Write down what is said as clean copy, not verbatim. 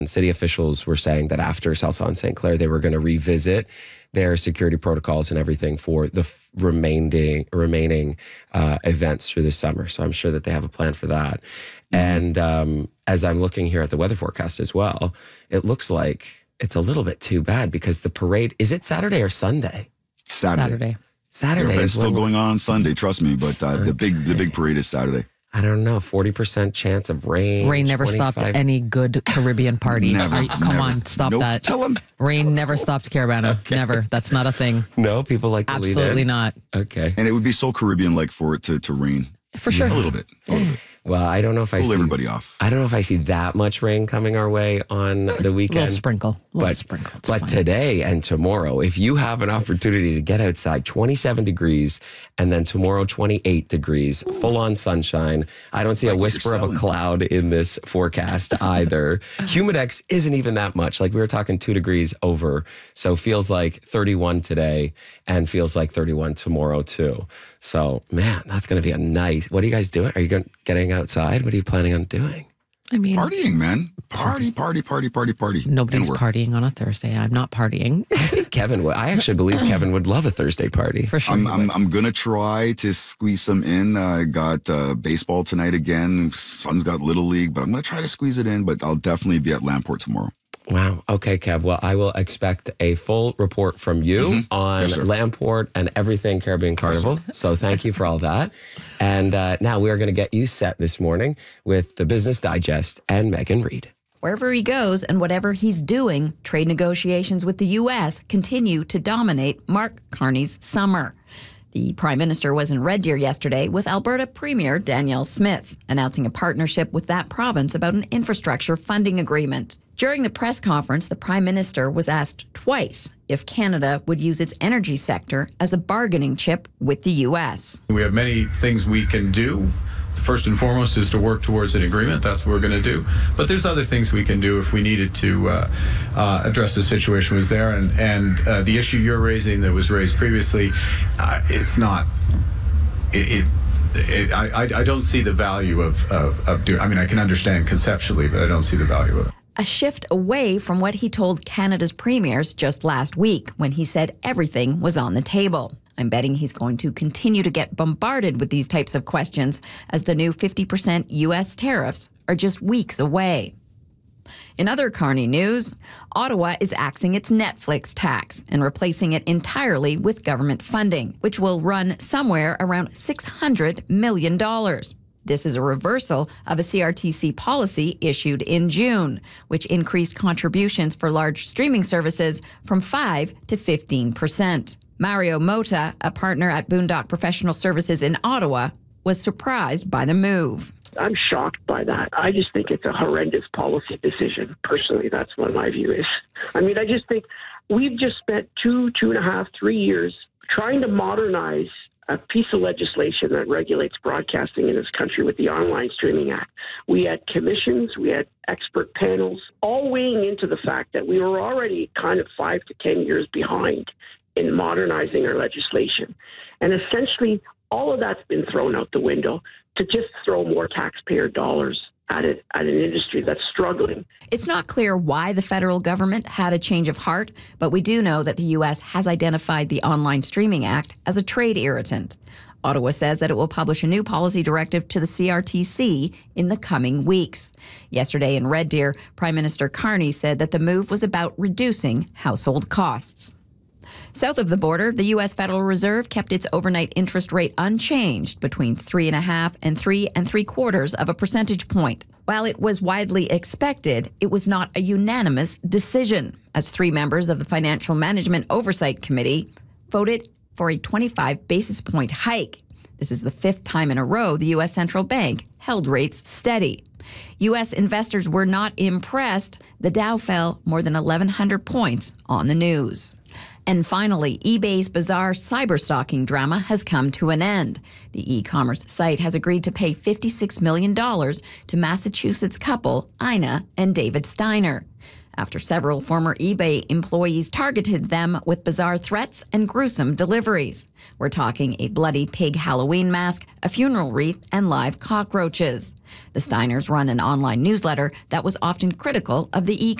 City officials were saying that after Salsa and St. Clair, they were going to revisit their security protocols and everything for the remaining events through the summer. So I'm sure that they have a plan for that. And as I'm looking here at the weather forecast as well, it looks like it's a little bit too bad because the parade, is it Saturday or Sunday? Saturday. It's still going on Sunday, trust me, but the big parade is Saturday. I don't know, 40% chance of rain. Rain never 25. stopped any good Caribbean party. Never, Come on, stop that. Tell them. Rain never stopped Caribana. Okay. Never. That's not a thing. No, people like to lead in? Absolutely not. Okay. And it would be so Caribbean-like for it to rain. For sure. A little bit. Well, I don't know if I Pull see everybody off. I don't know if I see that much rain coming our way on the weekend. A little sprinkle. It's But fine. today and tomorrow, if you have an opportunity to get outside, 27 degrees, and then tomorrow 28 degrees, full on sunshine. I don't see a whisper of a cloud in this forecast either. Humidex isn't even that much. Like we were talking 2 degrees over. So feels like 31 today and feels like 31 tomorrow too. So, man, that's going to be a nice. What are you guys doing? Are you getting outside? What are you planning on doing? I mean, partying, man. Party. Nobody's partying on a Thursday. I'm not partying. Kevin would. I actually believe Kevin would love a Thursday party. For sure. I'm going to try to squeeze some in. I got baseball tonight again. Son's got Little League, but I'm going to try to squeeze it in, but I'll definitely be at Lamport tomorrow. Wow. Okay, Kev. Well, I will expect a full report from you on Lamport and everything Caribbean Carnival. So thank you for all that. And now we are going to get you set this morning with the Business Digest and Megan Reid. Wherever he goes and whatever he's doing, trade negotiations with the U.S. continue to dominate Mark Carney's summer. The Prime Minister was in Red Deer yesterday with Alberta Premier Danielle Smith, announcing a partnership with that province about an infrastructure funding agreement. During the press conference, the Prime Minister was asked twice if Canada would use its energy sector as a bargaining chip with the U.S. We have many things we can do. First and foremost is to work towards an agreement. That's what we're going to do. But there's other things we can do if we needed to address the situation was there. And the issue you're raising that was raised previously, it's not. I don't see the value of doing. I mean, I can understand conceptually, but I don't see the value of it. A shift away from what he told Canada's premiers just last week when he said everything was on the table. I'm betting he's going to continue to get bombarded with these types of questions as the new 50% U.S. tariffs are just weeks away. In other Carney news, Ottawa is axing its Netflix tax and replacing it entirely with government funding, which will run somewhere around $600 million. This is a reversal of a CRTC policy issued in June, which increased contributions for large streaming services from 5 to 15%. Mario Mota, a partner at Boondock Professional Services in Ottawa, was surprised by the move. I'm shocked by that. I just think it's a horrendous policy decision. Personally, that's what my view is. I mean, I just think we've just spent 2.5, 3 years trying to modernize a piece of legislation that regulates broadcasting in this country with the Online Streaming Act. We had commissions, we had expert panels, all weighing into the fact that we were already kind of 5 to 10 years behind in modernizing our legislation. And essentially, all of that's been thrown out the window to just throw more taxpayer dollars at an industry that's struggling. It's not clear why the federal government had a change of heart, but we do know that the U.S. has identified the Online Streaming Act as a trade irritant. Ottawa says that it will publish a new policy directive to the CRTC in the coming weeks. Yesterday in Red Deer, Prime Minister Carney said that the move was about reducing household costs. South of the border, the U.S. Federal Reserve kept its overnight interest rate unchanged between 3.5 and 3.75 of a percentage point. While it was widely expected, it was not a unanimous decision, as 3 members of the Financial Management Oversight Committee voted for a 25 basis point hike. This is the 5th time in a row the U.S. Central Bank held rates steady. U.S. investors were not impressed. The Dow fell more than 1,100 points on the news. And finally, eBay's bizarre cyberstalking drama has come to an end. The e-commerce site has agreed to pay $56 million to Massachusetts couple Ina and David Steiner. after several former eBay employees targeted them with bizarre threats and gruesome deliveries. We're talking a bloody pig Halloween mask, a funeral wreath, and live cockroaches. The Steiners run an online newsletter that was often critical of the